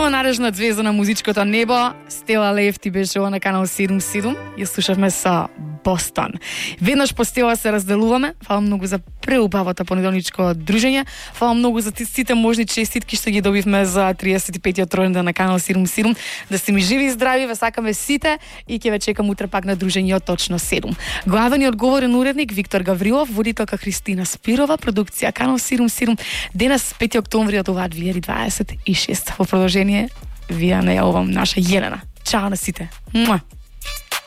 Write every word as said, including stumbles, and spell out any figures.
Нова нарежна звезда на музичкото небо, Стела Лефти беше на канал седум седум. Ја слушавме со Бостон. Веднаш по Стела се разделуваме. Фала многу за преубавото понеделничко дружење. Фала многу за сите можни честитки што ги добивме за триесет и петиот роѓендан на канал седум седум. Да сте ми живи и здрави, ве сакаме сите и ќе ве чекам утре пак на дружење точно седум. Главен и одговорен уредник Виктор Гаврилов, водителка Христина Спирова, продукција канал седум седум. Денес пети октомври од ова две илјади дваесет и шеста. Во продолжение, вие најавувам наша Јелена. Чао на сите. Муа.